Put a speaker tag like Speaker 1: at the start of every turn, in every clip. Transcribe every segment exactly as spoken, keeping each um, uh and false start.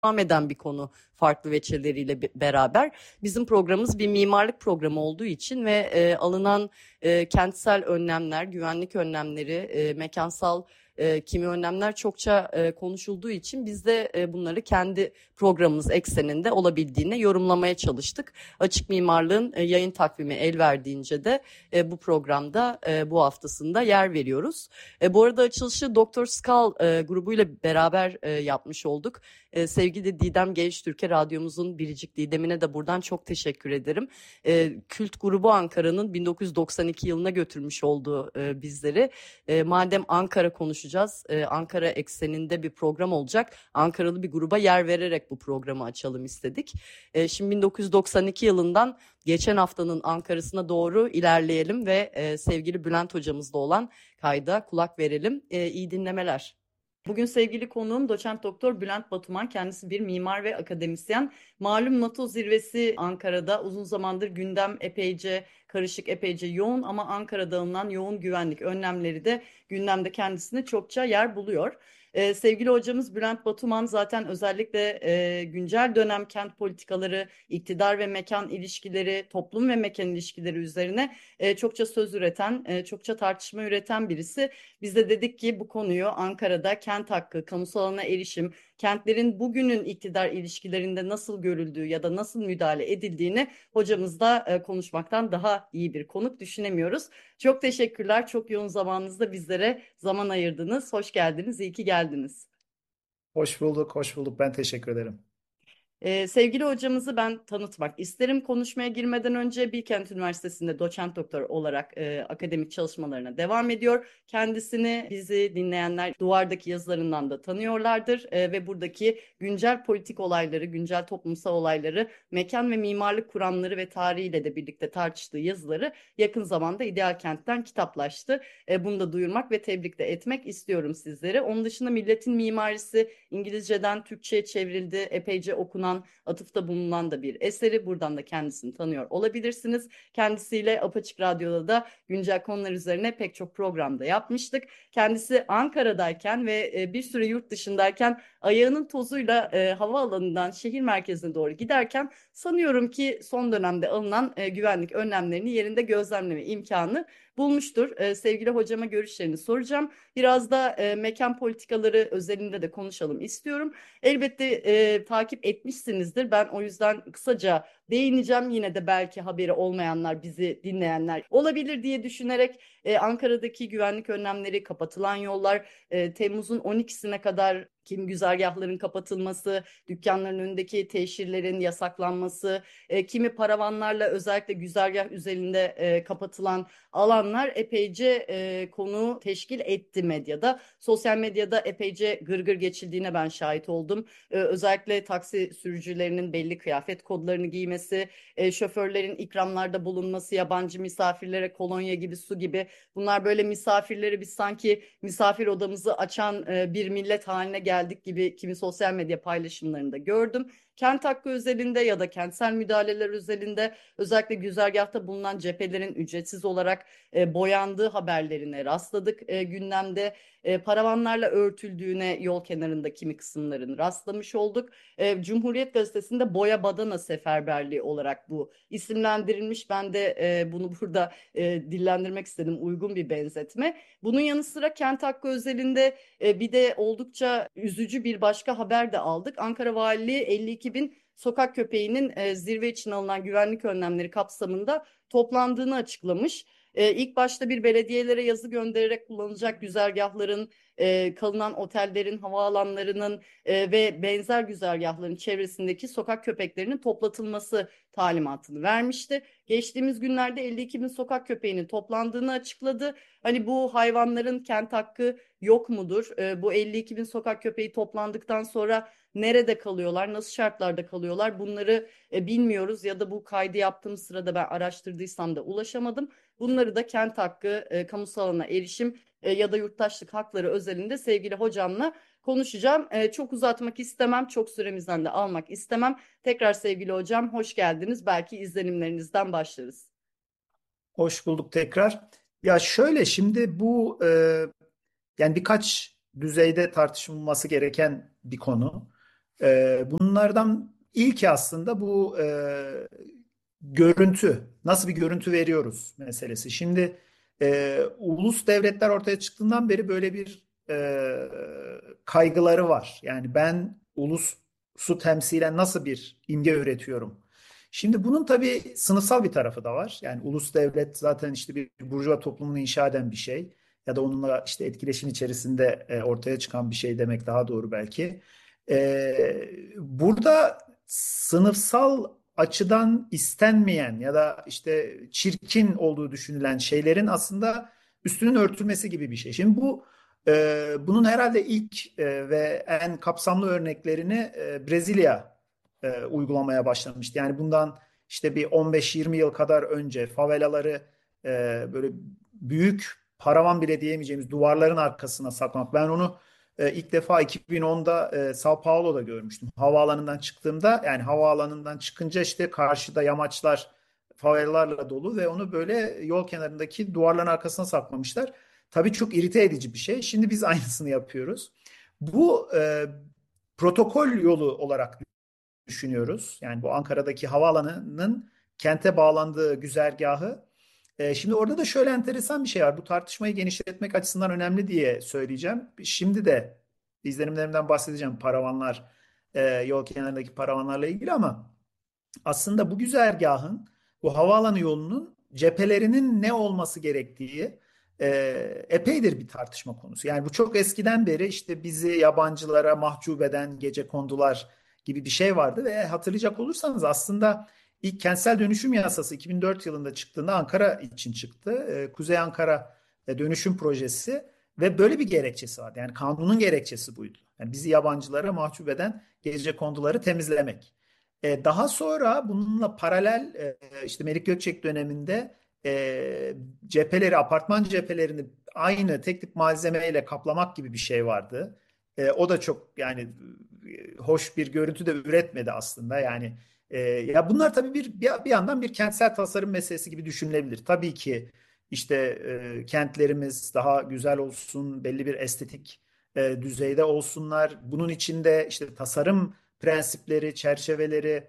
Speaker 1: devam eden bir konu farklı veçeleriyle beraber. Bizim programımız bir mimarlık programı olduğu için ve e, alınan e, kentsel önlemler, güvenlik önlemleri, e, mekansal e, kimi önlemler çokça e, konuşulduğu için biz de e, bunları kendi programımız ekseninde olabildiğine yorumlamaya çalıştık. Açık Mimarlığın e, yayın takvimi el verdiğince de e, bu programda e, bu haftasında yer veriyoruz. E, bu arada açılışı Doktor Skal e, grubuyla beraber e, yapmış olduk. E, sevgili Didem Gençtürk'e, radyomuzun biricik Didem'ine de buradan çok teşekkür ederim. E, Kült grubu Ankara'nın bin dokuz yüz doksan iki yılına götürmüş olduğu e, bizleri. E, madem Ankara konuşacağız, e, Ankara ekseninde bir program olacak. Ankaralı bir gruba yer vererek bu programı açalım istedik. E, şimdi bin dokuz yüz doksan iki yılından geçen haftanın Ankara'sına doğru ilerleyelim ve e, sevgili Bülent hocamızda olan kayda kulak verelim. E, iyi dinlemeler. Bugün sevgili konuğum doçent doktor Bülent Batuman. Kendisi bir mimar ve akademisyen. Malum NATO zirvesi Ankara'da, uzun zamandır gündem epeyce karışık, epeyce yoğun ama Ankara'da alınan yoğun güvenlik önlemleri de gündemde kendisine çokça yer buluyor. Ee, sevgili hocamız Bülent Batuman zaten özellikle e, güncel dönem kent politikaları, iktidar ve mekan ilişkileri, toplum ve mekan ilişkileri üzerine e, çokça söz üreten, e, çokça tartışma üreten birisi. Biz de dedik ki bu konuyu Ankara'da kent hakkı, kamusal alana erişim, kentlerin bugünün iktidar ilişkilerinde nasıl görüldüğü ya da nasıl müdahale edildiğini hocamızla e, konuşmaktan daha iyi bir konuk düşünemiyoruz. Çok teşekkürler. Çok yoğun zamanınızda bizlere zaman ayırdınız. Hoş geldiniz. İyi ki geldiniz.
Speaker 2: Hoş bulduk, hoş bulduk. Ben teşekkür ederim.
Speaker 1: Ee, sevgili hocamızı ben tanıtmak isterim. Konuşmaya girmeden önce Bilkent Üniversitesi'nde doçent doktor olarak e, akademik çalışmalarına devam ediyor. Kendisini bizi dinleyenler duvardaki yazılarından da tanıyorlardır e, ve buradaki güncel politik olayları, güncel toplumsal olayları, mekan ve mimarlık kuramları ve tarihiyle de birlikte tartıştığı yazıları yakın zamanda İdeal Kent'ten kitaplaştı. E, bunu da duyurmak ve tebrik de etmek istiyorum sizlere. Onun dışında Milletin Mimarisi İngilizceden Türkçe'ye çevrildi, epeyce okunan, atıfta bulunan da bir eseri. Buradan da kendisini tanıyor olabilirsiniz. Kendisiyle Apaçık Radyo'da da güncel konular üzerine pek çok programda yapmıştık. Kendisi Ankara'dayken ve bir süre yurt dışındayken ayağının tozuyla e, havaalanından şehir merkezine doğru giderken sanıyorum ki son dönemde alınan e, güvenlik önlemlerini yerinde gözlemleme imkanı bulmuştur. E, sevgili hocama görüşlerini soracağım. Biraz da e, mekan politikaları özelinde de konuşalım istiyorum. Elbette e, takip etmişsinizdir. Ben o yüzden kısaca değineceğim. Yine de belki haberi olmayanlar, bizi dinleyenler olabilir diye düşünerek e, Ankara'daki güvenlik önlemleri, kapatılan yollar, e, Temmuz'un on ikisine kadar kim güzergahların kapatılması, dükkanların önündeki teşhirlerin yasaklanması, e, kimi paravanlarla özellikle güzergah üzerinde e, kapatılan alanlar epeyce e, konu teşkil etti medyada. Sosyal medyada epeyce gırgır geçildiğine ben şahit oldum. E, özellikle taksi sürücülerinin belli kıyafet kodlarını giymesi, e, şoförlerin ikramlarda bulunması, yabancı misafirlere kolonya gibi, su gibi, bunlar böyle misafirleri biz sanki misafir odamızı açan e, bir millet haline geldik gibi kimi sosyal medya paylaşımlarında gördüm. Kent hakkı özelinde ya da kentsel müdahaleler özelinde özellikle güzergahta bulunan cephelerin ücretsiz olarak e, boyandığı haberlerine rastladık e, gündemde. E, paravanlarla örtüldüğüne yol kenarında kimi kısımların rastlamış olduk. E, Cumhuriyet Gazetesi'nde boya badana seferberliği olarak bu isimlendirilmiş. Ben de e, bunu burada e, dillendirmek istedim, uygun bir benzetme. Bunun yanı sıra kent hakkı özelinde e, bir de oldukça üzücü bir başka haber de aldık. Ankara Valiliği elli iki bin sokak köpeğinin e, zirve için alınan güvenlik önlemleri kapsamında toplandığını açıklamış. E, ilk başta bir belediyelere yazı göndererek kullanılacak güzergahların, e, kalınan otellerin, havaalanlarının e, ve benzer güzergahların çevresindeki sokak köpeklerinin toplatılması talimatını vermişti. Geçtiğimiz günlerde elli iki bin sokak köpeğinin toplandığını açıkladı. Hani bu hayvanların kent hakkı yok mudur? E, bu elli iki bin sokak köpeği toplandıktan sonra nerede kalıyorlar, nasıl şartlarda kalıyorlar? Bunları e, bilmiyoruz ya da bu kaydı yaptığım sırada ben araştırdıysam da ulaşamadım. Bunları da kent hakkı, e, kamusal alana erişim e, ya da yurttaşlık hakları özelinde sevgili hocamla konuşacağım. E, çok uzatmak istemem, çok süremizden de almak istemem. Tekrar sevgili hocam hoş geldiniz. Belki izlenimlerinizden başlarız.
Speaker 2: Hoş bulduk tekrar. Ya şöyle şimdi bu e, yani birkaç düzeyde tartışılması gereken bir konu. E, bunlardan ilki aslında bu e, görüntü. Nasıl bir görüntü veriyoruz meselesi. Şimdi e, ulus devletler ortaya çıktığından beri böyle bir e, kaygıları var. Yani ben ulusu temsilen nasıl bir imge üretiyorum? Şimdi bunun tabii sınıfsal bir tarafı da var. Yani ulus devlet zaten işte bir burjuva toplumunu inşa eden bir şey ya da onunla işte etkileşim içerisinde e, ortaya çıkan bir şey demek daha doğru belki. E, burada sınıfsal açıdan istenmeyen ya da işte çirkin olduğu düşünülen şeylerin aslında üstünün örtülmesi gibi bir şey. Şimdi bu e, bunun herhalde ilk e, ve en kapsamlı örneklerini e, Brezilya e, uygulamaya başlamıştı. Yani bundan işte bir on beş yirmi yıl kadar önce favelaları e, böyle büyük paravan bile diyemeyeceğimiz duvarların arkasına saklamak. Ben onu e, ilk defa iki bin onda e, Sao Paulo'da görmüştüm. Havaalanından çıktığımda yani havaalanından çıkınca işte karşıda yamaçlar favelalarla dolu ve onu böyle yol kenarındaki duvarların arkasına saklamışlar. Tabii çok irite edici bir şey. Şimdi biz aynısını yapıyoruz. Bu e, protokol yolu olarak düşünüyoruz. Yani bu Ankara'daki havaalanının kente bağlandığı güzergahı. E, şimdi orada da şöyle enteresan bir şey var. Bu tartışmayı genişletmek açısından önemli diye söyleyeceğim. Şimdi de izlenimlerimden bahsedeceğim paravanlar, e, yol kenarındaki paravanlarla ilgili ama aslında bu güzergahın, bu havaalanı yolunun cephelerinin ne olması gerektiği e, epeydir bir tartışma konusu. Yani bu çok eskiden beri işte bizi yabancılara mahcup eden gecekondular gibi bir şey vardı ve hatırlayacak olursanız aslında ilk kentsel dönüşüm yasası iki bin dört yılında çıktığında Ankara için çıktı. E, Kuzey Ankara e, dönüşüm projesi ve böyle bir gerekçesi vardı. Yani kanunun gerekçesi buydu. Yani bizi yabancılara mahcup eden gecekonduları temizlemek. E, daha sonra bununla paralel e, işte Melik Gökçek döneminde e, cepheleri, apartman cephelerini aynı tek tip malzemeyle kaplamak gibi bir şey vardı. E, o da çok yani e, hoş bir görüntü de üretmedi aslında. Yani e, ya bunlar tabii bir, bir bir yandan bir kentsel tasarım meselesi gibi düşünülebilir. Tabii ki işte e, kentlerimiz daha güzel olsun, belli bir estetik e, düzeyde olsunlar. Bunun içinde işte tasarım prensipleri, çerçeveleri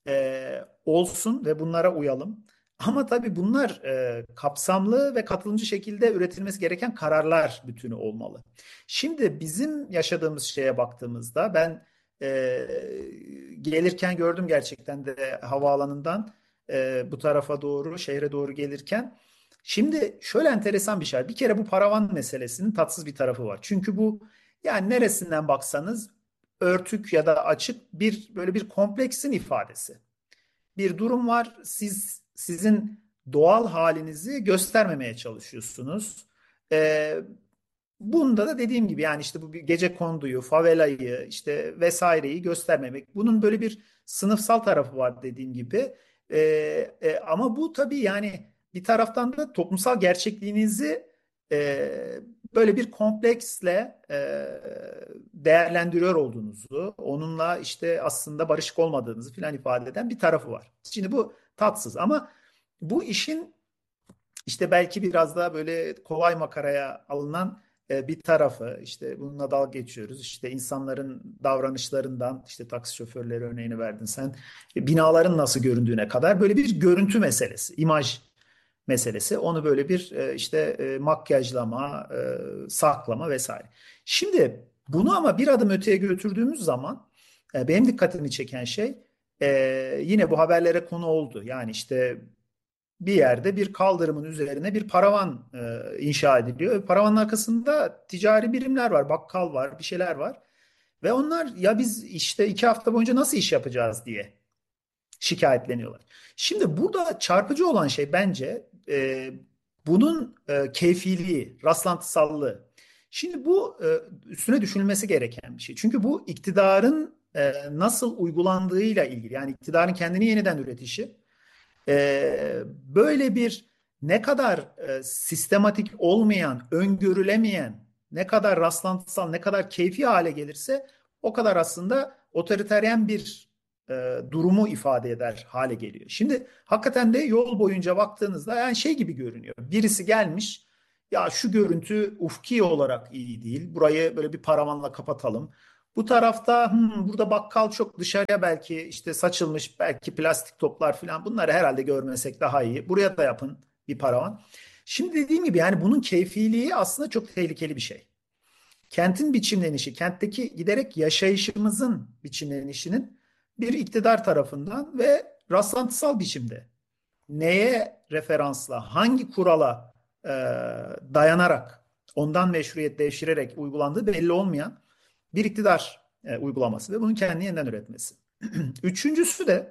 Speaker 2: e, olsun ve bunlara uyalım. Ama tabii bunlar e, kapsamlı ve katılımcı şekilde üretilmesi gereken kararlar bütünü olmalı. Şimdi bizim yaşadığımız şeye baktığımızda ben e, gelirken gördüm gerçekten de havaalanından e, bu tarafa doğru, şehre doğru gelirken. Şimdi şöyle enteresan bir şey var. Bir kere bu paravan meselesinin tatsız bir tarafı var. Çünkü bu yani neresinden baksanız örtük ya da açık bir böyle bir kompleksin ifadesi. Bir durum var. Siz sizin doğal halinizi göstermemeye çalışıyorsunuz. Ee, Bunda da dediğim gibi yani işte bu bir gecekonduyu, favelayı işte vesaireyi göstermemek. Bunun böyle bir sınıfsal tarafı var dediğim gibi. Ee, e, ama bu tabii yani bir taraftan da toplumsal gerçekliğinizi e, böyle bir kompleksle e, değerlendiriyor olduğunuzu, onunla işte aslında barışık olmadığınızı filan ifade eden bir tarafı var. Şimdi bu tatsız ama bu işin işte belki biraz daha böyle kolay makaraya alınan e, bir tarafı işte bununla dalga geçiyoruz. İşte insanların davranışlarından işte taksi şoförleri örneğini verdin sen. E, binaların nasıl göründüğüne kadar böyle bir görüntü meselesi, imaj meselesi. Onu böyle bir e, işte e, makyajlama, e, saklama vesaire. Şimdi bunu ama bir adım öteye götürdüğümüz zaman e, benim dikkatimi çeken şey e, yine bu haberlere konu oldu. Yani işte bir yerde bir kaldırımın üzerine bir paravan e, inşa ediliyor. Paravanın arkasında ticari birimler var, bakkal var, bir şeyler var. Ve onlar ya biz işte iki hafta boyunca nasıl iş yapacağız diye şikayetleniyorlar. Şimdi burada çarpıcı olan şey bence e, bunun e, keyfiliği, rastlantısallığı. Şimdi bu e, üstüne düşünülmesi gereken bir şey. Çünkü bu iktidarın e, nasıl uygulandığıyla ilgili. Yani iktidarın kendini yeniden üretişi ee, böyle bir ne kadar e, sistematik olmayan, öngörülemeyen, ne kadar rastlantısal, ne kadar keyfi hale gelirse o kadar aslında otoriteryen bir e, durumu ifade eder hale geliyor. Şimdi hakikaten de yol boyunca baktığınızda yani şey gibi görünüyor. Birisi gelmiş, ya şu görüntü ufki olarak iyi değil. Burayı böyle bir paravanla kapatalım. Bu tarafta "Hmm, burada bakkal çok, dışarıya belki işte saçılmış belki plastik toplar falan, bunları herhalde görmesek daha iyi. Buraya da yapın bir paravan." Şimdi dediğim gibi yani bunun keyfiliği aslında çok tehlikeli bir şey. Kentin biçimlenişi, kentteki giderek yaşayışımızın biçimlenişinin bir iktidar tarafından ve rastlantısal biçimde neye referansla, hangi kurala e, dayanarak, ondan meşruiyet devşirerek uygulandığı belli olmayan bir iktidar e, uygulaması ve bunun kendini yeniden üretmesi. Üçüncüsü de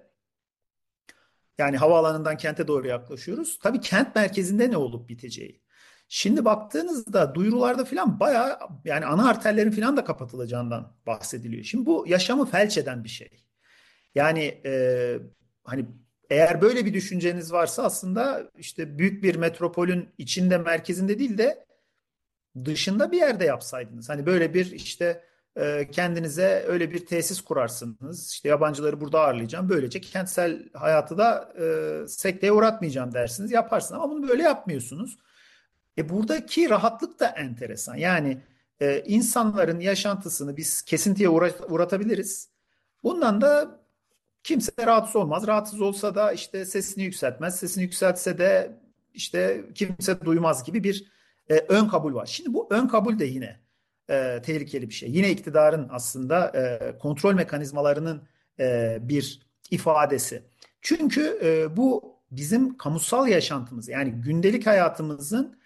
Speaker 2: yani havaalanından kente doğru yaklaşıyoruz. Tabii kent merkezinde ne olup biteceği. Şimdi baktığınızda duyurularda falan bayağı yani ana arterlerin falan da kapatılacağından bahsediliyor. Şimdi bu yaşamı felç eden bir şey. Yani e, hani eğer böyle bir düşünceniz varsa aslında işte büyük bir metropolün içinde, merkezinde değil de dışında bir yerde yapsaydınız. Hani böyle bir işte e, kendinize öyle bir tesis kurarsınız. İşte yabancıları burada ağırlayacağım. Böylece kentsel hayatı da e, sekteye uğratmayacağım dersiniz. Yaparsınız ama bunu böyle yapmıyorsunuz. E buradaki rahatlık da enteresan. Yani e, insanların yaşantısını biz kesintiye uğra- uğratabiliriz. Bundan da kimse rahatsız olmaz. Rahatsız olsa da işte sesini yükseltmez. Sesini yükseltse de işte kimse duymaz gibi bir e, ön kabul var. Şimdi bu ön kabul de yine e, tehlikeli bir şey. Yine iktidarın aslında e, kontrol mekanizmalarının e, bir ifadesi. Çünkü e, bu bizim kamusal yaşantımız, yani gündelik hayatımızın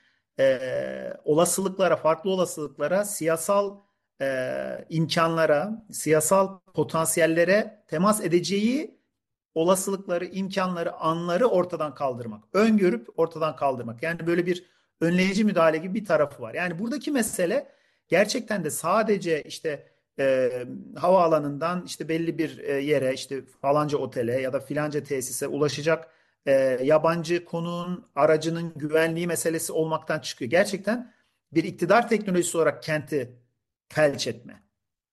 Speaker 2: e, olasılıklara, farklı olasılıklara, siyasal e, imkanlara, siyasal potansiyellere temas edeceği olasılıkları, imkanları, anları ortadan kaldırmak. Öngörüp ortadan kaldırmak. Yani böyle bir önleyici müdahale gibi bir tarafı var. Yani buradaki mesele gerçekten de sadece işte e, havaalanından işte belli bir e, yere, işte falanca otele ya da filanca tesise ulaşacak e, yabancı konuğun, aracının güvenliği meselesi olmaktan çıkıyor. Gerçekten bir iktidar teknolojisi olarak kenti felç etme.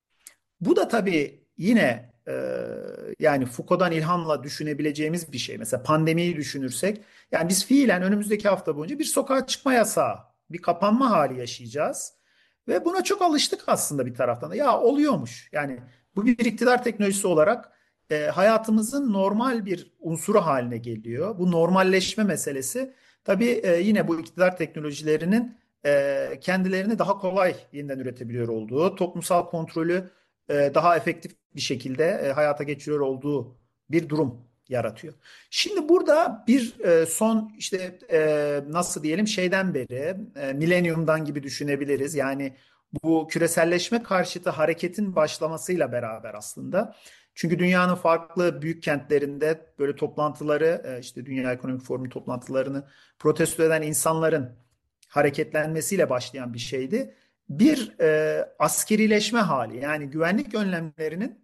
Speaker 2: Bu da tabii yine e, yani Foucault'dan ilhamla düşünebileceğimiz bir şey. Mesela pandemiyi düşünürsek, yani biz fiilen önümüzdeki hafta boyunca bir sokağa çıkma yasağı, bir kapanma hali yaşayacağız. Ve buna çok alıştık aslında bir taraftan da. Ya oluyormuş. Yani bu bir iktidar teknolojisi olarak e, hayatımızın normal bir unsuru haline geliyor. Bu normalleşme meselesi tabii e, yine bu iktidar teknolojilerinin e, kendilerini daha kolay yeniden üretebiliyor olduğu, toplumsal kontrolü e, daha efektif bir şekilde e, hayata geçiriyor olduğu bir durum yaratıyor. Şimdi burada bir e, son işte e, nasıl diyelim şeyden beri e, milenyumdan gibi düşünebiliriz. Yani bu küreselleşme karşıtı hareketin başlamasıyla beraber aslında. Çünkü dünyanın farklı büyük kentlerinde böyle toplantıları e, işte Dünya Ekonomik Forumu toplantılarını protesto eden insanların hareketlenmesiyle başlayan bir şeydi. Bir e, askerileşme hali, yani güvenlik önlemlerinin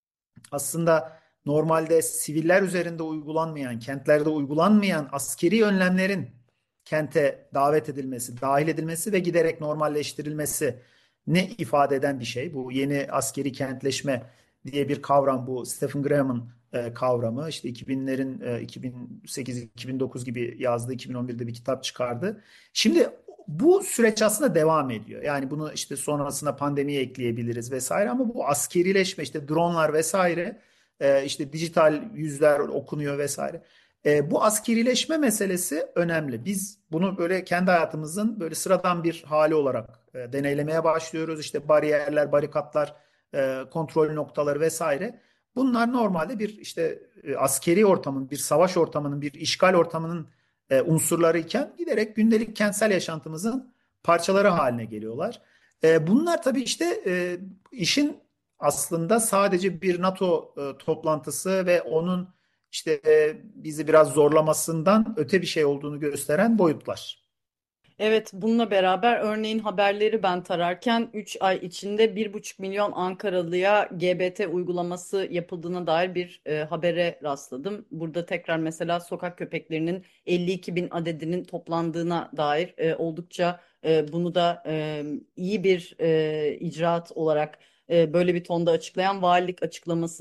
Speaker 2: aslında normalde siviller üzerinde uygulanmayan, kentlerde uygulanmayan askeri önlemlerin kente davet edilmesi, dahil edilmesi ve giderek normalleştirilmesi ne ifade eden bir şey. Bu yeni askeri kentleşme diye bir kavram, bu Stephen Graham'ın e, kavramı. İşte iki binlerin e, iki bin sekiz iki bin dokuz gibi yazdığı, iki bin on birde bir kitap çıkardı. Şimdi bu süreç aslında devam ediyor. Yani bunu işte sonrasında pandemiye ekleyebiliriz vesaire, ama bu askerileşme, işte dronlar vesaire, e, işte dijital yüzler okunuyor vesaire. E, bu askerileşme meselesi önemli. Biz bunu böyle kendi hayatımızın böyle sıradan bir hali olarak e, deneylemeye başlıyoruz. İşte bariyerler, barikatlar, e, kontrol noktaları vesaire. Bunlar normalde bir işte e, askeri ortamın, bir savaş ortamının, bir işgal ortamının e, unsurları iken giderek gündelik kentsel yaşantımızın parçaları haline geliyorlar. E, bunlar tabii işte e, işin aslında sadece bir NATO e, toplantısı ve onun işte e, bizi biraz zorlamasından öte bir şey olduğunu gösteren boyutlar.
Speaker 1: Evet, bununla beraber örneğin haberleri ben tararken üç ay içinde bir buçuk milyon Ankaralıya G B T uygulaması yapıldığına dair bir e, habere rastladım. Burada tekrar mesela sokak köpeklerinin elli iki bin adedinin toplandığına dair e, oldukça e, bunu da e, iyi bir e, icraat olarak e, böyle bir tonda açıklayan valilik açıklamasını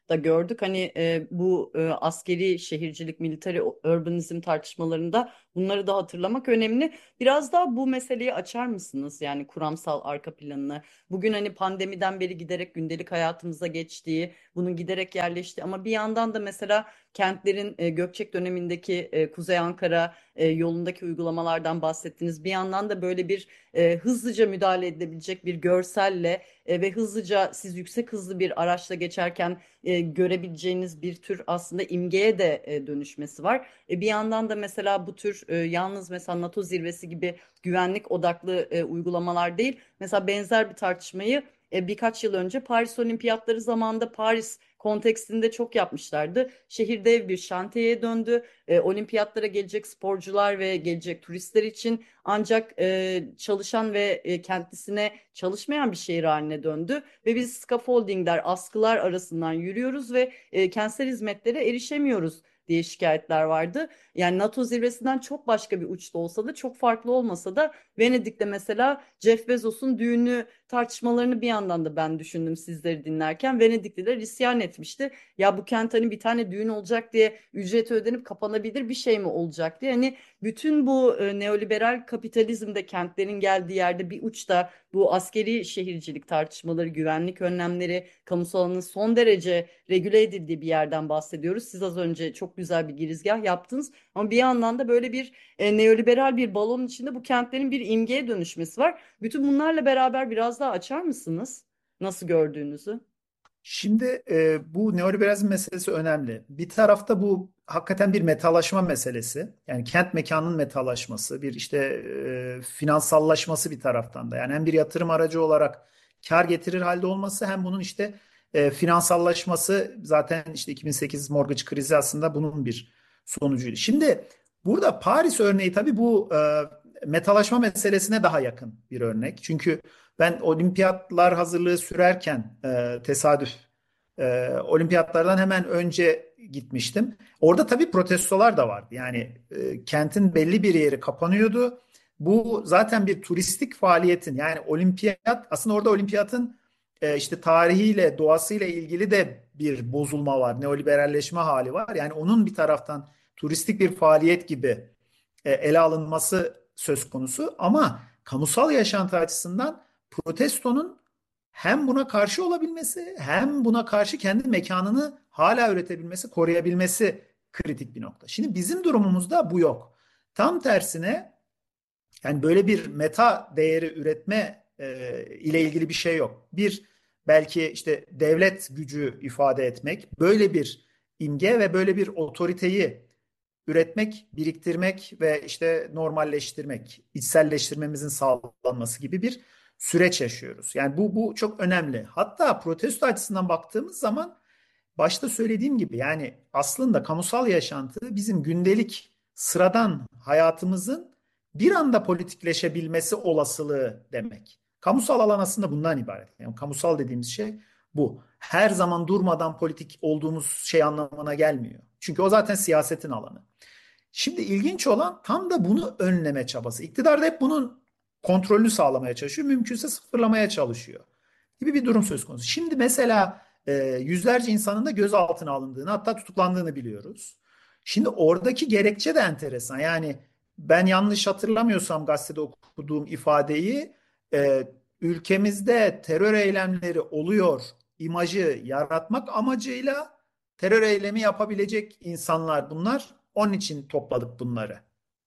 Speaker 1: da gördük. Hani e, bu e, askeri şehircilik, military urbanizm tartışmalarında bunları da hatırlamak önemli. Biraz daha bu meseleyi açar mısınız? Yani kuramsal arka planını. Bugün hani pandemiden beri giderek gündelik hayatımıza geçtiği, bunun giderek yerleştiği ama bir yandan da mesela kentlerin e, Gökçek dönemindeki e, Kuzey Ankara e, yolundaki uygulamalardan bahsettiniz. Bir yandan da böyle bir e, hızlıca müdahale edilebilecek bir görselle e, ve hızlıca siz yüksek hızlı bir araçla geçerken e, görebileceğiniz bir tür aslında imgeye de e, dönüşmesi var. E, bir yandan da mesela bu tür e, yalnız mesela NATO zirvesi gibi güvenlik odaklı e, uygulamalar değil. Mesela benzer bir tartışmayı e, birkaç yıl önce Paris Olimpiyatları zamanında Paris kontekstinde çok yapmışlardı. Şehir dev bir şantiyeye döndü. E, olimpiyatlara gelecek sporcular ve gelecek turistler için ancak e, çalışan ve e, kendisine çalışmayan bir şehir haline döndü. Ve biz scaffoldingler, askılar arasından yürüyoruz ve e, kentsel hizmetlere erişemiyoruz diye şikayetler vardı. Yani NATO zirvesinden çok başka bir uçta olsa da çok farklı olmasa da Venedik'te mesela Jeff Bezos'un düğünü tartışmalarını bir yandan da ben düşündüm sizleri dinlerken. Venedikliler isyan etmişti. Ya bu kent hani bir tane düğün olacak diye ücreti ödenip kapanabilir bir şey mi olacak diye. Hani bütün bu e, neoliberal kapitalizmde kentlerin geldiği yerde bir uçta bu askeri şehircilik tartışmaları, güvenlik önlemleri, kamusal alanın son derece regüle edildiği bir yerden bahsediyoruz. Siz az önce çok güzel bir girizgah yaptınız. Ama bir yandan da böyle bir e, neoliberal bir balonun içinde bu kentlerin bir imgeye dönüşmesi var. Bütün bunlarla beraber biraz daha açar mısınız? Nasıl gördüğünüzü?
Speaker 2: Şimdi e, bu neoliberalizm meselesi önemli. Bir tarafta bu hakikaten bir metalaşma meselesi. Yani kent mekanının metalaşması, bir işte e, finansallaşması bir taraftan da. Yani hem bir yatırım aracı olarak kar getirir halde olması hem bunun işte e, finansallaşması zaten işte iki bin sekiz mortgage krizi aslında bunun bir sonucuydu. Şimdi burada Paris örneği tabii bu e, metalaşma meselesine daha yakın bir örnek. Çünkü ben olimpiyatlar hazırlığı sürerken e, tesadüf e, olimpiyatlardan hemen önce gitmiştim. Orada tabii protestolar da vardı. Yani e, kentin belli bir yeri kapanıyordu. Bu zaten bir turistik faaliyetin yani olimpiyat aslında orada olimpiyatın e, işte tarihiyle doğasıyla ilgili de bir bozulma var. Neoliberalleşme hali var. Yani onun bir taraftan turistik bir faaliyet gibi e, ele alınması söz konusu ama kamusal yaşantı açısından protestonun hem buna karşı olabilmesi hem buna karşı kendi mekanını hala üretebilmesi, koruyabilmesi kritik bir nokta. Şimdi bizim durumumuzda bu yok. Tam tersine yani böyle bir meta değeri üretme e, ile ilgili bir şey yok. Bir belki işte devlet gücü ifade etmek, böyle bir imge ve böyle bir otoriteyi üretmek, biriktirmek ve işte normalleştirmek, içselleştirmemizin sağlanması gibi bir süreç yaşıyoruz. Yani bu bu çok önemli. Hatta protesto açısından baktığımız zaman başta söylediğim gibi yani aslında kamusal yaşantı bizim gündelik sıradan hayatımızın bir anda politikleşebilmesi olasılığı demek. Kamusal alan aslında bundan ibaret. Yani kamusal dediğimiz şey bu. Her zaman durmadan politik olduğumuz şey anlamına gelmiyor. Çünkü o zaten siyasetin alanı. Şimdi ilginç olan tam da bunu önleme çabası. İktidar da hep bunun kontrolünü sağlamaya çalışıyor. Mümkünse sıfırlamaya çalışıyor gibi bir durum söz konusu. Şimdi mesela e, yüzlerce insanın da gözaltına alındığını hatta tutuklandığını biliyoruz. Şimdi oradaki gerekçe de enteresan. Yani ben yanlış hatırlamıyorsam gazetede okuduğum ifadeyi e, ülkemizde terör eylemleri oluyor imajı yaratmak amacıyla terör eylemi yapabilecek insanlar bunlar. Onun için topladık bunları.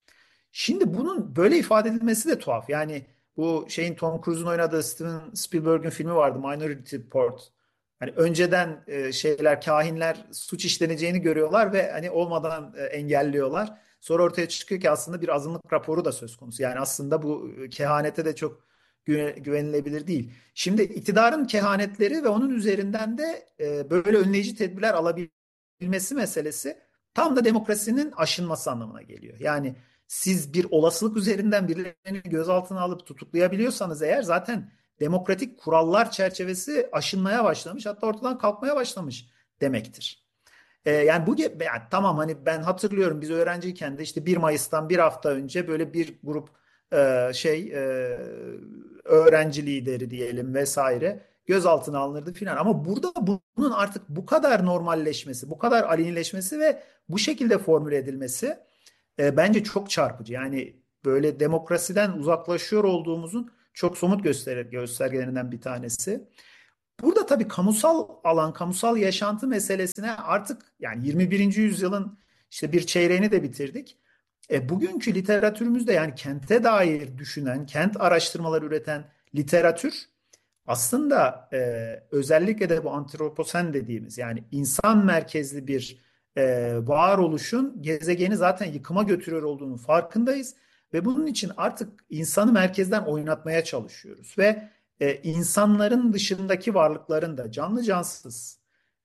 Speaker 2: Şimdi bunun böyle ifade edilmesi de tuhaf. Yani bu şeyin Tom Cruise'un oynadığı Steven Spielberg'in filmi vardı Minority Report. Hani önceden e, şeyler kahinler suç işleneceğini görüyorlar ve hani olmadan e, engelliyorlar. Sonra ortaya çıkıyor ki aslında bir azınlık raporu da söz konusu. Yani aslında bu e, kehanete de çok güve- güvenilebilir değil. Şimdi iktidarın kehanetleri ve onun üzerinden de e, böyle önleyici tedbirler alabilmesi meselesi tam da demokrasinin aşınması anlamına geliyor. Yani siz bir olasılık üzerinden birilerini gözaltına alıp tutuklayabiliyorsanız eğer zaten demokratik kurallar çerçevesi aşınmaya başlamış hatta ortadan kalkmaya başlamış demektir. Ee, yani bu yani tamam hani ben hatırlıyorum biz öğrenciyken de işte bir Mayıs'tan bir hafta önce böyle bir grup e, şey e, öğrenci lideri diyelim vesaire gözaltına alınırdı filan. Ama burada bunun artık bu kadar normalleşmesi, bu kadar alenileşmesi ve bu şekilde formüle edilmesi e, bence çok çarpıcı. Yani böyle demokrasiden uzaklaşıyor olduğumuzun çok somut göster göstergelerinden bir tanesi. Burada tabii kamusal alan, kamusal yaşantı meselesine artık yani yirmi birinci yüzyılın işte bir çeyreğini de bitirdik. E, bugünkü literatürümüzde yani kente dair düşünen, kent araştırmaları üreten literatür aslında e, özellikle de bu antroposen dediğimiz yani insan merkezli bir e, varoluşun gezegeni zaten yıkıma götürüyor olduğunun farkındayız ve bunun için artık insanı merkezden oynatmaya çalışıyoruz ve e, insanların dışındaki varlıkların da canlı cansız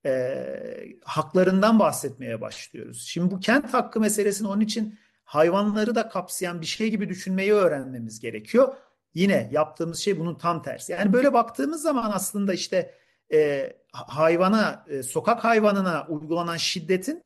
Speaker 2: e, haklarından bahsetmeye başlıyoruz. Şimdi bu kent hakkı meselesini onun için hayvanları da kapsayan bir şey gibi düşünmeyi öğrenmemiz gerekiyor. Yine yaptığımız şey bunun tam tersi. Yani böyle baktığımız zaman aslında işte e, hayvana, e, sokak hayvanına uygulanan şiddetin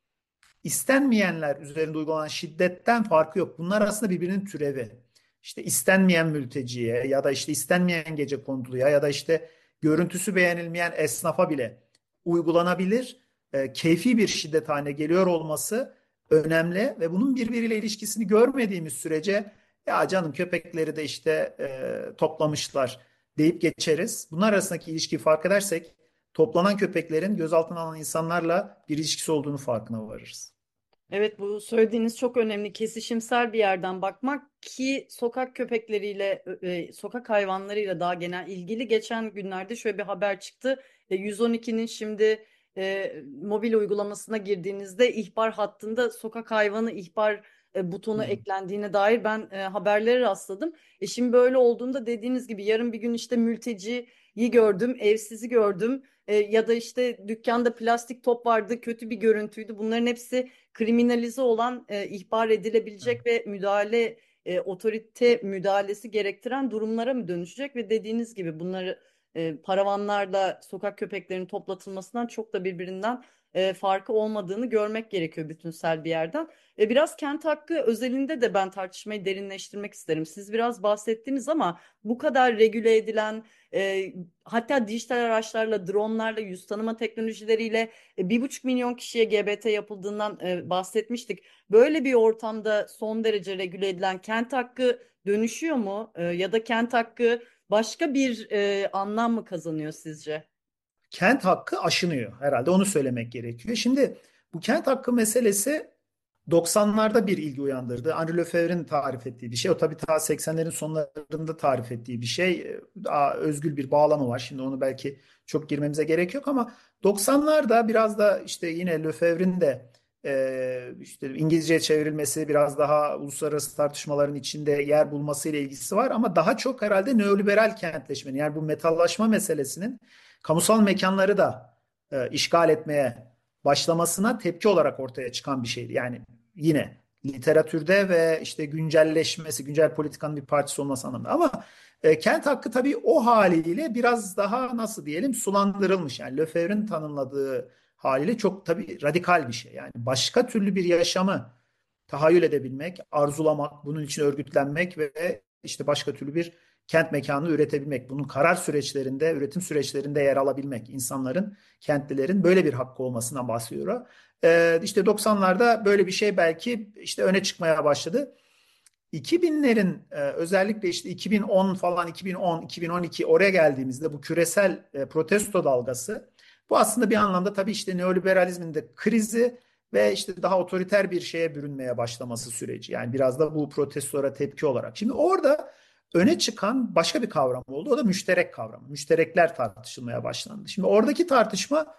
Speaker 2: istenmeyenler üzerinde uygulanan şiddetten farkı yok. Bunlar aslında birbirinin türevi. İşte istenmeyen mülteciye ya da işte istenmeyen gecekonduya ya da işte görüntüsü beğenilmeyen esnafa bile uygulanabilir, e, keyfi bir şiddet haline geliyor olması önemli ve bunun birbiriyle ilişkisini görmediğimiz sürece ya canım köpekleri de işte e, toplamışlar deyip geçeriz. Bunlar arasındaki ilişkiyi fark edersek toplanan köpeklerin gözaltına alınan insanlarla bir ilişkisi olduğunu farkına varırız.
Speaker 1: Evet, bu söylediğiniz çok önemli, kesişimsel bir yerden bakmak ki sokak köpekleriyle e, sokak hayvanlarıyla daha genel ilgili geçen günlerde şöyle bir haber çıktı. E, yüz on ikinin şimdi e, mobil uygulamasına girdiğinizde ihbar hattında sokak hayvanı ihbar e, butonu
Speaker 2: Hmm.
Speaker 1: eklendiğine dair ben e, haberlere rastladım. E şimdi böyle olduğunda dediğiniz gibi yarın bir gün işte mülteciyi gördüm, evsizi gördüm. E, ya da işte dükkanda plastik top vardı, kötü bir görüntüydü. Bunların hepsi kriminalize olan, e, ihbar edilebilecek ve müdahale, e, otorite müdahalesi gerektiren durumlara mı dönüşecek ve dediğiniz gibi bunları e, paravanlarla sokak köpeklerinin toplatılmasından çok da birbirinden e, farkı olmadığını görmek gerekiyor bütünsel bir yerden. E, biraz kent hakkı özelinde de ben tartışmayı derinleştirmek isterim. Siz biraz bahsettiniz ama bu kadar regüle edilen, e, hatta dijital araçlarla, dronlarla, yüz tanıma teknolojileriyle e, bir buçuk milyon kişiye G B T yapıldığından e, bahsetmiştik. Böyle bir ortamda son derece regüle edilen kent hakkı dönüşüyor mu? E, ya da kent hakkı başka bir e, anlam mı kazanıyor sizce?
Speaker 2: Kent hakkı aşınıyor herhalde onu söylemek gerekiyor. Şimdi bu kent hakkı meselesi doksanlarda bir ilgi uyandırdı. Henri Lefebvre'nin tarif ettiği bir şey. O tabii ta seksenlerin sonlarında tarif ettiği bir şey. Daha özgül bir bağlamı var. Şimdi onu belki çok girmemize gerek yok ama doksanlarda biraz da işte yine Lefebvre'nin de e, işte İngilizceye çevrilmesi biraz daha uluslararası tartışmaların içinde yer bulması ile ilgisi var ama daha çok herhalde neoliberal kentleşmenin yani bu metallaşma meselesinin kamusal mekanları da e, işgal etmeye başlamasına tepki olarak ortaya çıkan bir şeydi. Yani yine literatürde ve işte güncelleşmesi, güncel politikanın bir parçası olması anlamında. Ama e, kent hakkı tabii o haliyle biraz daha nasıl diyelim sulandırılmış. Yani Lefebvre'nin tanımladığı haliyle çok tabii radikal bir şey. Yani başka türlü bir yaşamı tahayyül edebilmek, arzulamak, bunun için örgütlenmek ve işte başka türlü bir kent mekanını üretebilmek. Bunun karar süreçlerinde, üretim süreçlerinde yer alabilmek. İnsanların, kentlilerin böyle bir hakkı olmasından bahsediyor. Ee, işte doksanlarda böyle bir şey belki işte öne çıkmaya başladı. iki binlerin e, özellikle işte iki bin on falan iki bin on, iki bin on iki oraya geldiğimizde bu küresel e, protesto dalgası bu aslında bir anlamda tabii işte neoliberalizmin de krizi ve işte daha otoriter bir şeye bürünmeye başlaması süreci. Yani biraz da bu protestolara tepki olarak. Şimdi orada öne çıkan başka bir kavram oldu. O da müşterek kavramı. Müşterekler tartışılmaya başlandı. Şimdi oradaki tartışma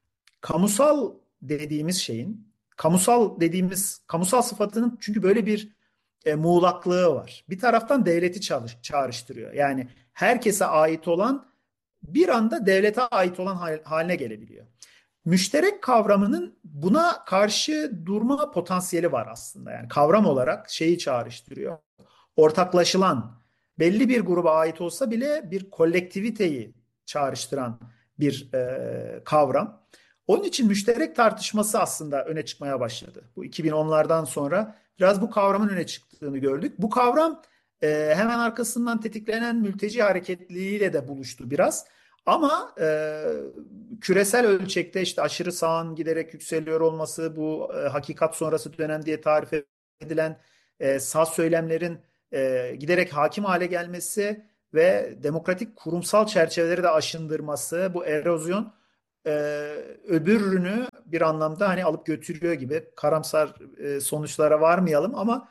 Speaker 2: kamusal dediğimiz şeyin, kamusal dediğimiz kamusal sıfatının çünkü böyle bir e, muğlaklığı var. Bir taraftan devleti çalış, çağrıştırıyor. Yani herkese ait olan bir anda devlete ait olan hal- haline gelebiliyor. Müşterek kavramının buna karşı durma potansiyeli var aslında. Yani kavram olarak şeyi çağrıştırıyor. Ortaklaşılan, belli bir gruba ait olsa bile bir kolektiviteyi çağrıştıran bir e, kavram. Onun için müşterek tartışması aslında öne çıkmaya başladı. Bu iki bin onlardan sonra biraz bu kavramın öne çıktığını gördük. Bu kavram e, hemen arkasından tetiklenen mülteci hareketliğiyle de buluştu biraz. Ama e, küresel ölçekte işte aşırı sağın giderek yükseliyor olması, bu e, hakikat sonrası dönem diye tarif edilen e, sağ söylemlerin e, giderek hakim hale gelmesi ve demokratik kurumsal çerçeveleri de aşındırması, bu erozyon e, öbürünü bir anlamda hani alıp götürüyor gibi. Karamsar e, sonuçlara varmayalım ama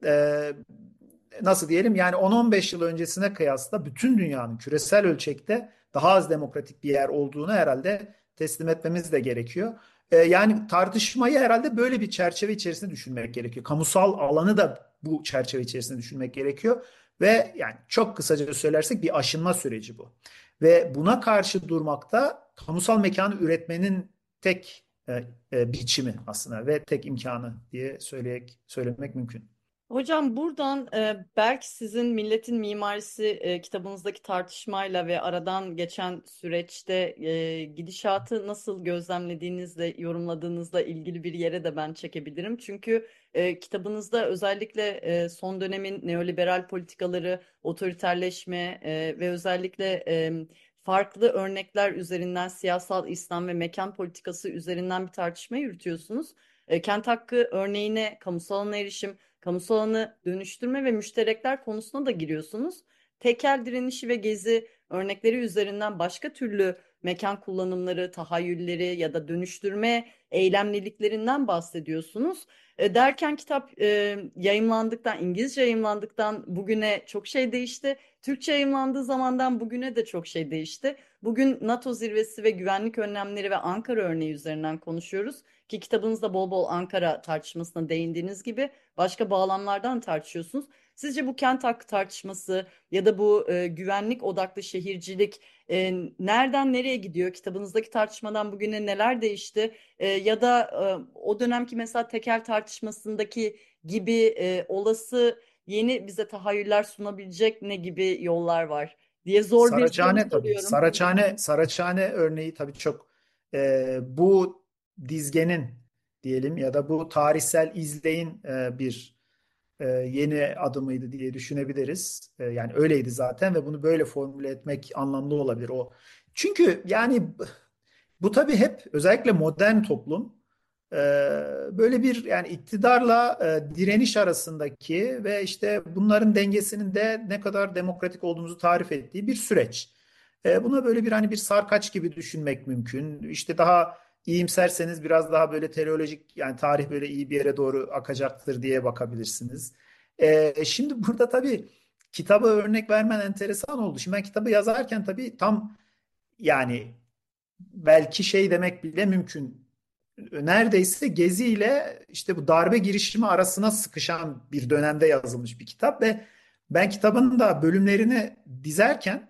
Speaker 2: e, nasıl diyelim, yani on on beş yıl öncesine kıyasla bütün dünyanın küresel ölçekte daha az demokratik bir yer olduğunu herhalde teslim etmemiz de gerekiyor. Ee, yani tartışmayı herhalde böyle bir çerçeve içerisinde düşünmek gerekiyor. Kamusal alanı da bu çerçeve içerisinde düşünmek gerekiyor. Ve yani çok kısaca söylersek bir aşınma süreci bu. Ve buna karşı durmakta kamusal mekanı üretmenin tek e, e, biçimi aslında ve tek imkanı diye söyleyek, söylemek mümkün.
Speaker 1: Hocam buradan e, belki sizin Milletin Mimarisi e, kitabınızdaki tartışmayla ve aradan geçen süreçte e, gidişatı nasıl gözlemlediğinizle, yorumladığınızla ilgili bir yere de ben çekebilirim. Çünkü e, kitabınızda özellikle e, son dönemin neoliberal politikaları, otoriterleşme e, ve özellikle e, farklı örnekler üzerinden siyasal İslam ve mekan politikası üzerinden bir tartışma yürütüyorsunuz. E, kent hakkı örneğine, kamusal alana erişim, kamusal alanı dönüştürme ve müşterekler konusuna da giriyorsunuz. Tekel direnişi ve gezi örnekleri üzerinden başka türlü mekan kullanımları, tahayyülleri ya da dönüştürme eylemliliklerinden bahsediyorsunuz. E, derken kitap e, yayımlandıktan, İngilizce yayımlandıktan bugüne çok şey değişti. Türkçe yayımlandığı zamandan bugüne de çok şey değişti. Bugün NATO zirvesi ve güvenlik önlemleri ve Ankara örneği üzerinden konuşuyoruz. Ki kitabınızda bol bol Ankara tartışmasına değindiğiniz gibi başka bağlamlardan tartışıyorsunuz. Sizce bu kent hakkı tartışması ya da bu e, güvenlik odaklı şehircilik e, nereden nereye gidiyor? Kitabınızdaki tartışmadan bugüne neler değişti? E, ya da e, o dönemki mesela tekel tartışmasındaki gibi e, olası yeni bize tahayyüller sunabilecek ne gibi yollar var diye zor bir soru
Speaker 2: Saraçhane tabii.
Speaker 1: soruyorum.
Speaker 2: Saraçhane, Saraçhane örneği tabii çok e, bu dizgenin diyelim ya da bu tarihsel izleyin e, bir e, yeni adımıydı diye düşünebiliriz. E, yani öyleydi zaten ve bunu böyle formüle etmek anlamlı olabilir o. Çünkü yani bu tabii hep özellikle modern toplum e, böyle bir yani iktidarla e, direniş arasındaki ve işte bunların dengesinin de ne kadar demokratik olduğumuzu tarif ettiği bir süreç. E, buna böyle bir hani bir sarkaç gibi düşünmek mümkün. İşte daha iyimserseniz biraz daha böyle teleolojik, yani tarih böyle iyi bir yere doğru akacaktır diye bakabilirsiniz. E, şimdi burada tabii kitaba örnek vermen enteresan oldu. Şimdi ben kitabı yazarken tabii tam yani belki şey demek bile mümkün. Neredeyse Gezi ile işte bu darbe girişimi arasına sıkışan bir dönemde yazılmış bir kitap ve ben kitabın da bölümlerini dizerken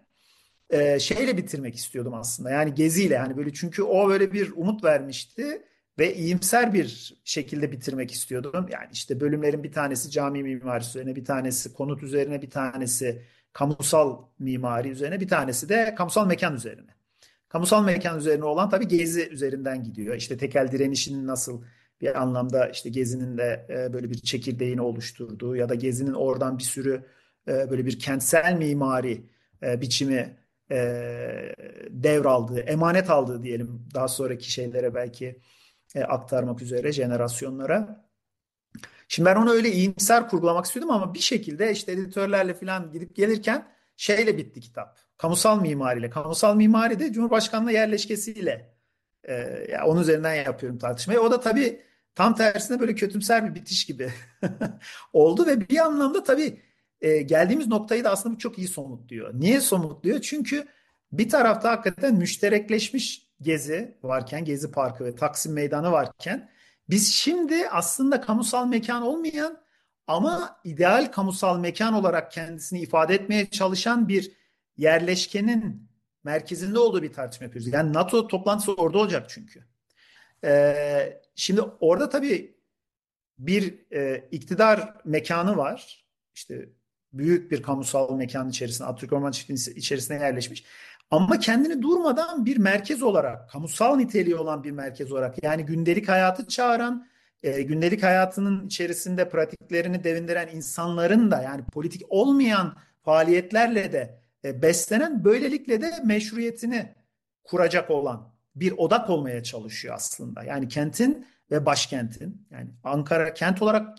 Speaker 2: e, şeyle bitirmek istiyordum aslında. Yani Gezi'yle, hani böyle, çünkü o böyle bir umut vermişti ve iyimser bir şekilde bitirmek istiyordum. Yani işte bölümlerin bir tanesi cami mimarisi üzerine, bir tanesi konut üzerine, bir tanesi kamusal mimari üzerine, bir tanesi de kamusal mekan üzerine. Kamusal mekan üzerine olan tabii Gezi üzerinden gidiyor. İşte tekel direnişinin nasıl bir anlamda işte Gezi'nin de e, böyle bir çekirdeğini oluşturduğu ya da Gezi'nin oradan bir sürü e, böyle bir kentsel mimari e, biçimi e, devraldığı, emanet aldığı diyelim daha sonraki şeylere belki e, aktarmak üzere jenerasyonlara. Şimdi ben onu öyle iyimser kurgulamak istiyordum ama bir şekilde işte editörlerle falan gidip gelirken şeyle bitti kitap. Kamusal mimariyle. Kamusal mimari de Cumhurbaşkanlığı yerleşkesiyle. Ee, ya onun üzerinden yapıyorum tartışmayı. O da tabii tam tersine böyle kötümser bir bitiş gibi oldu ve bir anlamda tabii e, geldiğimiz noktayı da aslında bu çok iyi somutluyor. Niye somutluyor? Çünkü bir tarafta hakikaten müşterekleşmiş Gezi varken, Gezi Parkı ve Taksim Meydanı varken biz şimdi aslında kamusal mekan olmayan ama ideal kamusal mekan olarak kendisini ifade etmeye çalışan bir yerleşkenin merkezinde olduğu bir tartışma yapıyoruz. Yani NATO toplantısı orada olacak çünkü. Ee, şimdi orada tabii bir e, iktidar mekanı var. İşte büyük bir kamusal mekan içerisinde, Atatürk Orman Çiftliği içerisine yerleşmiş. Ama kendini durmadan bir merkez olarak, kamusal niteliği olan bir merkez olarak, yani gündelik hayatı çağıran, e, gündelik hayatının içerisinde pratiklerini devindiren insanların da, yani politik olmayan faaliyetlerle de e, beslenen, böylelikle de meşruiyetini kuracak olan bir odak olmaya çalışıyor aslında. Yani kentin ve başkentin, yani Ankara kent olarak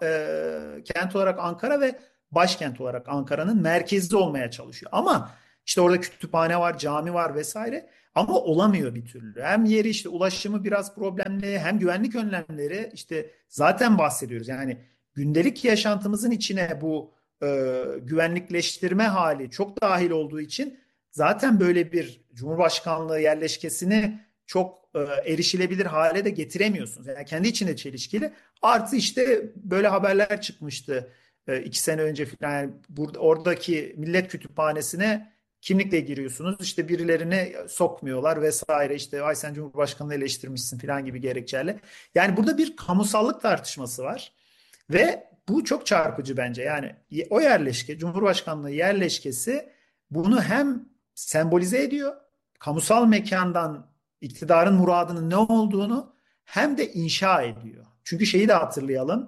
Speaker 2: e, kent olarak Ankara ve başkent olarak Ankara'nın merkezi olmaya çalışıyor. Ama işte orada kütüphane var, cami var vesaire. Ama olamıyor bir türlü. Hem yeri, işte ulaşımı biraz problemli, hem güvenlik önlemleri, işte zaten bahsediyoruz. Yani gündelik yaşantımızın içine bu e, güvenlikleştirme hali çok dahil olduğu için zaten böyle bir Cumhurbaşkanlığı yerleşkesini çok e, erişilebilir hale de getiremiyorsunuz. Yani kendi içinde çelişkili. Artı işte böyle haberler çıkmıştı e, iki sene önce falan. Yani burada, oradaki Millet Kütüphanesi'ne kimlikle giriyorsunuz. İşte birilerini sokmuyorlar vesaire. İşte ay sen Cumhurbaşkanı'nı eleştirmişsin falan gibi gerekçelerle. Yani burada bir kamusallık tartışması var. Ve bu çok çarpıcı bence. Yani o yerleşke, Cumhurbaşkanlığı yerleşkesi bunu hem sembolize ediyor, kamusal mekandan iktidarın muradının ne olduğunu, hem de inşa ediyor. Çünkü şeyi de hatırlayalım.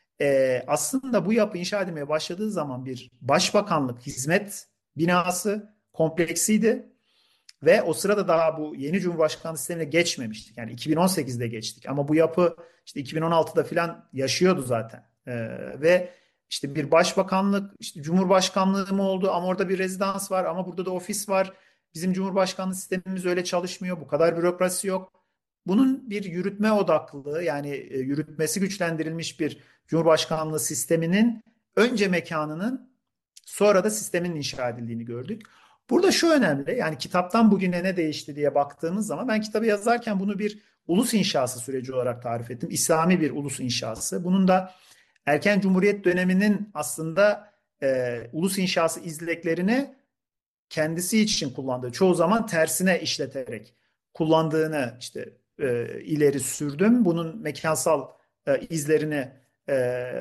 Speaker 2: Ee, aslında bu yapı inşa edilmeye başladığı zaman bir başbakanlık hizmet binası kompleksiydi. Ve o sırada daha bu yeni Cumhurbaşkanlığı sistemine geçmemiştik. Yani iki bin on sekizde geçtik. Ama bu yapı işte iki bin on altıda falan yaşıyordu zaten. Ee, ve işte bir başbakanlık, işte Cumhurbaşkanlığı mı oldu ama orada bir rezidans var ama burada da ofis var. Bizim Cumhurbaşkanlığı sistemimiz öyle çalışmıyor. Bu kadar bürokrasi yok. Bunun bir yürütme odaklı, yani e, yürütmesi güçlendirilmiş bir Cumhurbaşkanlığı sisteminin önce mekanının, sonra da sistemin inşa edildiğini gördük. Burada şu önemli, yani kitaptan bugüne ne değişti diye baktığımız zaman, ben kitabı yazarken bunu bir ulus inşası süreci olarak tarif ettim. İslami bir ulus inşası. Bunun da erken Cumhuriyet döneminin aslında e, ulus inşası izleklerini kendisi için kullandığı, çoğu zaman tersine işleterek kullandığını işte e, ileri sürdüm. Bunun mekansal e, izlerini e,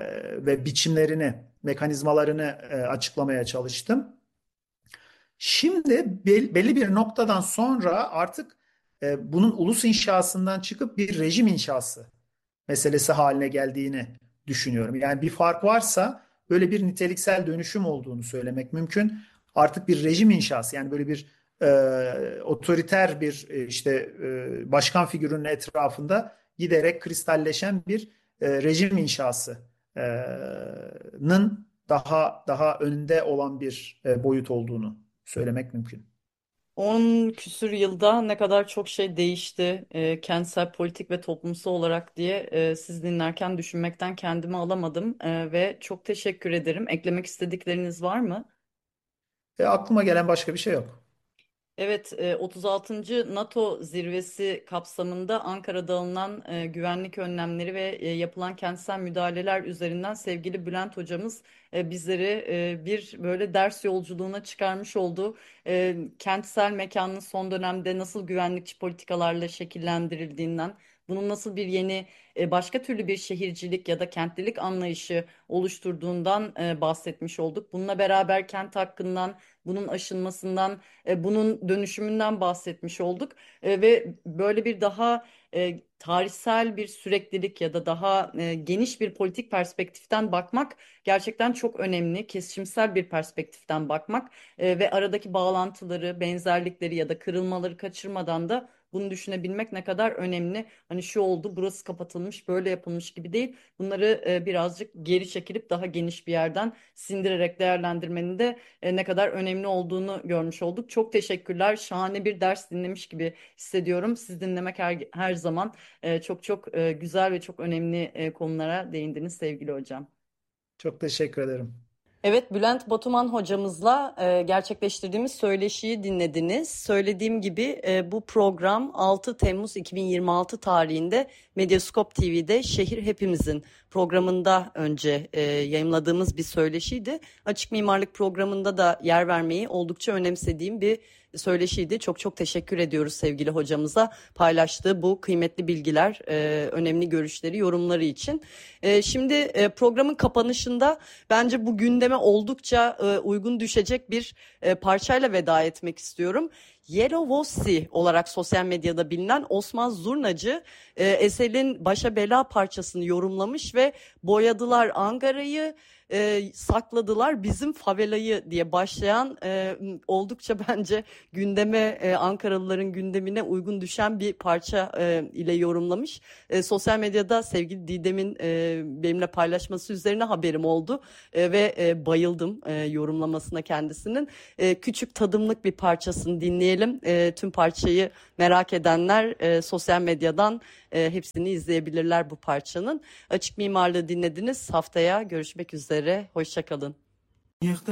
Speaker 2: ve biçimlerini, mekanizmalarını e, açıklamaya çalıştım. Şimdi belli bir noktadan sonra artık e, bunun ulus inşasından çıkıp bir rejim inşası meselesi haline geldiğini düşünüyorum. Yani bir fark varsa böyle bir niteliksel dönüşüm olduğunu söylemek mümkün. Artık bir rejim inşası, yani böyle bir e, otoriter bir e, işte e, başkan figürünün etrafında giderek kristalleşen bir e, rejim inşasının daha daha önünde olan bir e, boyut olduğunu söylemek mümkün.
Speaker 1: On küsür yılda ne kadar çok şey değişti e, kentsel, politik ve toplumsal olarak diye e, siz dinlerken düşünmekten kendimi alamadım. E, ve çok teşekkür ederim. Eklemek istedikleriniz var mı?
Speaker 2: E, aklıma gelen başka bir şey yok.
Speaker 1: Evet, e, otuz altıncı NATO zirvesi kapsamında Ankara'da alınan e, güvenlik önlemleri ve e, yapılan kentsel müdahaleler üzerinden sevgili Bülent hocamız e, bizleri e, bir böyle ders yolculuğuna çıkarmış oldu. E, Kentsel mekanın son dönemde nasıl güvenlikçi politikalarla şekillendirildiğinden, bunun nasıl bir yeni e, başka türlü bir şehircilik ya da kentlilik anlayışı oluşturduğundan e, bahsetmiş olduk. Bununla beraber kent hakkından, bunun aşılmasından, e, bunun dönüşümünden bahsetmiş olduk. E, ve böyle bir daha e, tarihsel bir süreklilik ya da daha e, geniş bir politik perspektiften bakmak gerçekten çok önemli. Kesişimsel bir perspektiften bakmak e, ve aradaki bağlantıları, benzerlikleri ya da kırılmaları kaçırmadan da bunu düşünebilmek ne kadar önemli. Hani şu oldu, burası kapatılmış, böyle yapılmış gibi değil. Bunları e, birazcık geri çekilip daha geniş bir yerden sindirerek değerlendirmenin de e, ne kadar önemli olduğunu görmüş olduk. Çok teşekkürler. Şahane bir ders dinlemiş gibi hissediyorum. Siz dinlemek her, her zaman e, çok çok e, güzel ve çok önemli e, konulara değindiniz sevgili hocam.
Speaker 2: Çok teşekkür ederim.
Speaker 1: Evet, Bülent Batuman hocamızla e, gerçekleştirdiğimiz söyleşiyi dinlediniz. Söylediğim gibi e, bu program altı Temmuz iki bin yirmi altı tarihinde Medyaskop T V'de Şehir Hepimizin programında önce e, yayımladığımız bir söyleşiydi. Açık Mimarlık programında da yer vermeyi oldukça önemsediğim bir söyleşiydi. Çok çok teşekkür ediyoruz sevgili hocamıza paylaştığı bu kıymetli bilgiler, e, önemli görüşleri, yorumları için. E, şimdi e, programın kapanışında bence bu gündeme oldukça e, uygun düşecek bir e, parçayla veda etmek istiyorum. Yerovossi olarak sosyal medyada bilinen Osman Zurnacı e, eserin Başa Bela parçasını yorumlamış ve boyadılar Ankara'yı, e, sakladılar bizim favelayı diye başlayan e, oldukça bence gündeme e, Ankaralıların gündemine uygun düşen bir parça e, ile yorumlamış. E, sosyal medyada sevgili Didem'in e, benimle paylaşması üzerine haberim oldu e, ve e, bayıldım e, yorumlamasına kendisinin. E, küçük tadımlık bir parçasını dinleyelim. E, tüm parçayı merak edenler e, sosyal medyadan e, hepsini izleyebilirler bu parçanın. Açık Mimarlığı dinlediniz. Haftaya görüşmek üzere. Hoşça kalın.